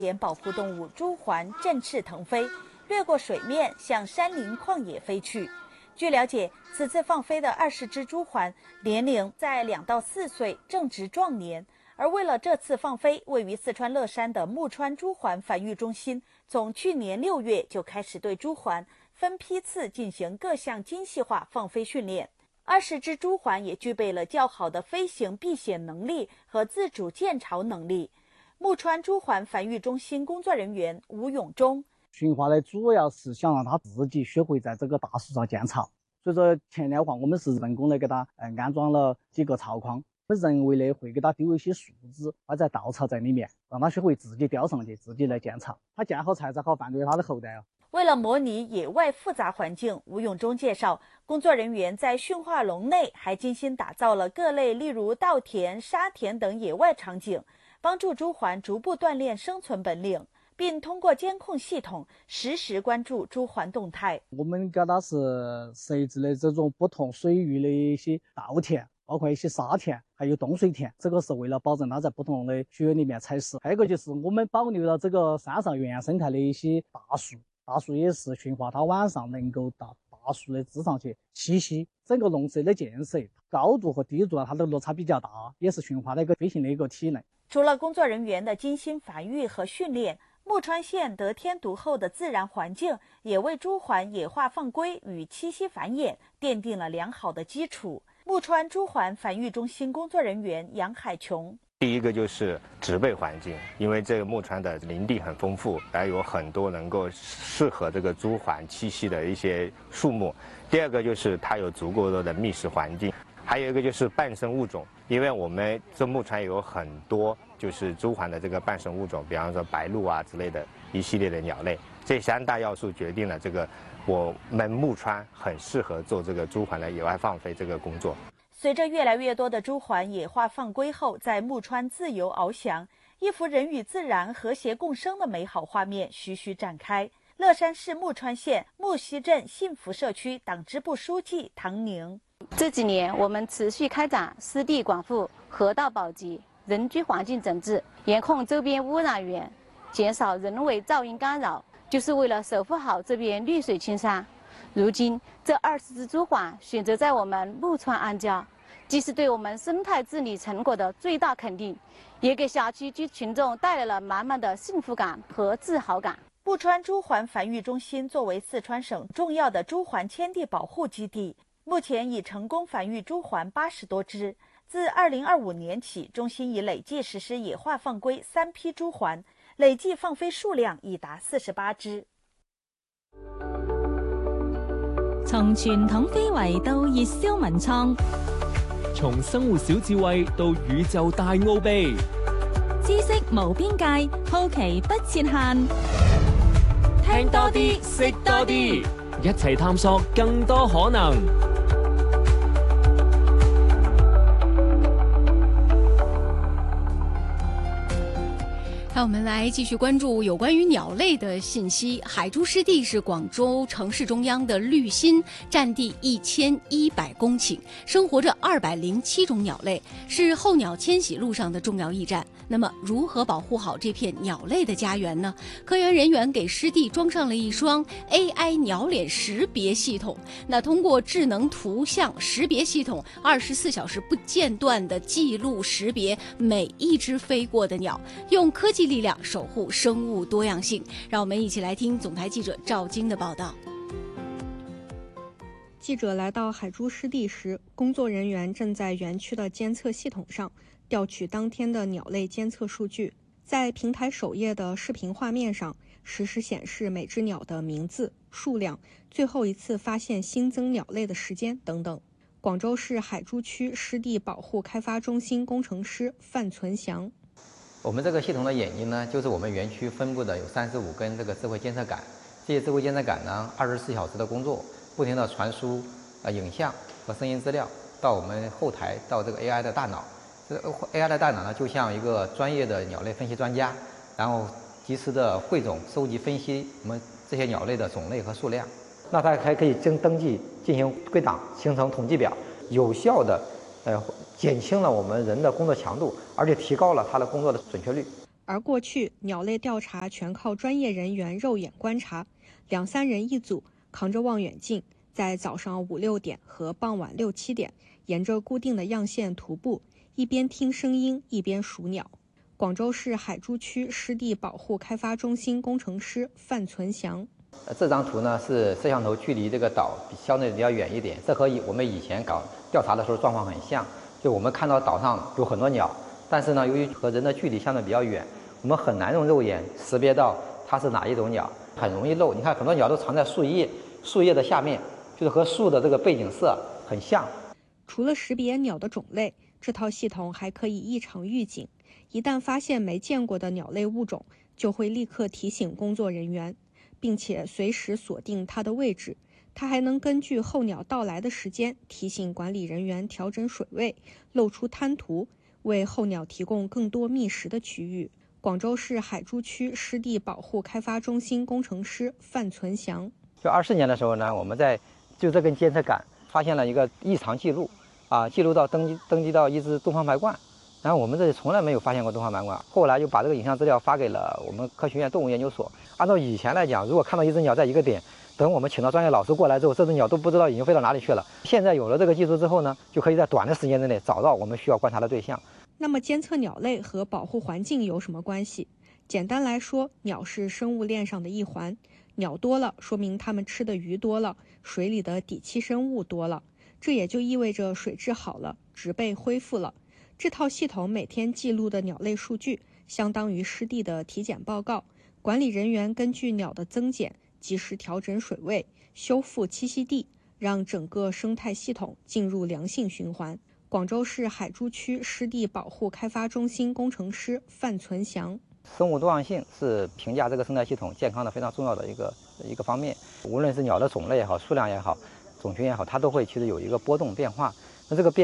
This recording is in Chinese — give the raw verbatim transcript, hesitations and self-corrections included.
点保护动物朱鹮振翅腾飞，掠过水面向山林旷野飞去。据了解，此次放飞的二十只朱鹮年龄在两到四岁，正值壮年。而为了这次放飞，位于四川乐山的木川朱鹮繁育中心从去年六月就开始对朱鹮分批次进行各项精细化放飞训练。二十只朱鹮也具备了较好的飞行避险能力和自主建巢能力。木川朱鹮繁育中心工作人员吴永忠： 驯化呢，主要是想让它自己学会在这个大树上建巢。所以说前年的话，我们是人工的给它呃安装了几个巢框，我们人为的会给它丢一些树枝或者稻草在里面，让它学会自己叼上去，自己来建巢。它建好巢才好繁育它的后代啊。 为了模拟野外复杂环境，吴永忠介绍，工作人员在驯化笼内还精心打造了各类例如稻田、沙田等野外场景，帮助朱鹮逐步锻炼生存本领，并通过监控系统实时关注朱鹮动态。 我们给它是设置了这种不同水域的一些稻田，包括一些沙田，还有冻水田，这个是为了保证它在不同的区域里面采食。还有一个就是我们保留了这个山上原生态的一些大树，大树也是驯化它晚上能够到大树的枝上去栖息。整个笼舍的建设高度和低度它的落差比较大，也是驯化的一个飞行的一个体能。 除了工作人员的精心繁育和训练，木川县得天独厚的自然环境也为朱鹮野化放归与栖息繁衍奠定了良好的基础。木川朱鹮繁育中心工作人员杨海琼： 第一个就是植被环境，因为这个木川的林地很丰富，还有很多能够适合这个朱鹮栖息的一些树木。第二个就是它有足够多的觅食环境，还有一个就是伴生物种，因为我们这木川有很多就是朱鹮的这个伴生物种，比方说白鹭啊之类的一系列的鸟类，这三大要素决定了这个我们木川很适合做这个朱鹮的野外放飞这个工作。 随着越来越多的朱鹮野化放归后在木川自由翱翔，一幅人与自然和谐共生的美好画面徐徐展开。乐山市木川县木溪镇幸福社区党支部书记唐宁： 这几年我们持续开展湿地广护、河道保级、人居环境整治，严控周边污染源，减少人为噪音干扰，就是为了守护好这片绿水青山。如今，这二十只朱鹮选择在我们木川安家，既是对我们生态治理成果的最大肯定，也给辖区居群众带来了满满的幸福感和自豪感。 木川朱鹮繁育中心作为四川省重要的朱鹮迁地保护基地，目前已成功繁育朱鹮八十多只。自二零二五年起，中心已累计实施野化放归三批朱鹮，累计放飞数量已达四十八只。 從傳統非遺到熱銷文創， 從生活小智慧到宇宙大奧秘， 知識無邊界，好奇不設限。 聽多啲，識多啲，一齊探索更多可能。 好，我们来继续关注有关于鸟类的信息。海珠湿地是广州城市中央的绿心，占地一千一百公顷，生活着二百零七种鸟类，是候鸟迁徙路上的重要驿站。那么，如何保护好这片鸟类的家园呢？科研人员给湿地装上了一双 A I 鸟脸识别系统。那通过智能图像识别系统，二十四小时不间断地记录识别每一只飞过的鸟，用科技力量守护生物多样性。让我们一起来听总台记者赵晶的报道。 记者来到海珠湿地时，工作人员正在园区的监测系统上调取当天的鸟类监测数据。在平台首页的视频画面上，实时显示每只鸟的名字、数量、最后一次发现新增鸟类的时间等等。广州市海珠区湿地保护开发中心工程师范存祥： 我们这个系统的眼睛呢，就是我们园区分布的有三十五根这个智慧监测杆，这些智慧监测杆呢，二十四小时的工作，不停地传输呃影像和声音资料到我们后台，到这个 A I 的大脑。这个 A I 的大脑呢，就像一个专业的鸟类分析专家，然后及时的汇总、收集、分析我们这些鸟类的种类和数量。那它还可以登登记、进行归档、形成统计表，有效的呃减轻了我们人的工作强度，而且提高了它的工作的准确率。 而过去鸟类调查全靠专业人员肉眼观察，两三人一组，扛着望远镜，在早上五六点和傍晚六七点，沿着固定的样线徒步，一边听声音一边数鸟。广州市海珠区湿地保护开发中心工程师范存祥。 这张图呢是摄像头距离这个岛相对比较远一点，这和我们以前搞调查的时候状况很像。就我们看到岛上有很多鸟，但是呢，由于和人的距离相对比较远，我们很难用肉眼识别到它是哪一种鸟，很容易漏。你看很多鸟都藏在树叶，树叶的下面，就是和树的这个背景色很像。 除了识别鸟的种类，这套系统还可以异常预警，一旦发现没见过的鸟类物种，就会立刻提醒工作人员，并且随时锁定它的位置。它还能根据候鸟到来的时间，提醒管理人员调整水位，露出滩涂，为候鸟提供更多觅食的区域。广州市海珠区湿地保护开发中心工程师范存祥。 就二四年的时候呢，我们在就这根监测杆发现了一个异常记录，啊，记录到登记登记到一只东方白鹳，然后我们这里从来没有发现过东方白鹳，后来就把这个影像资料发给了我们科学院动物研究所。按照以前来讲，如果看到一只鸟在一个点，等我们请到专业老师过来之后，这只鸟都不知道已经飞到哪里去了。现在有了这个技术之后呢，就可以在短的时间之内找到我们需要观察的对象。 那么监测鸟类和保护环境有什么关系？简单来说，鸟是生物链上的一环，鸟多了，说明它们吃的鱼多了，水里的底栖生物多了，这也就意味着水质好了，植被恢复了。这套系统每天记录的鸟类数据，相当于湿地的体检报告，管理人员根据鸟的增减，及时调整水位，修复栖息地，让整个生态系统进入良性循环。广州市海珠区湿地保护开发中心工程师范存祥。 生物多样性是评价这个生态系统健康的非常重要的一个一个方面，无论是鸟的种类也好，数量也好，种群也好，它都会其实有一个波动变化。那这个变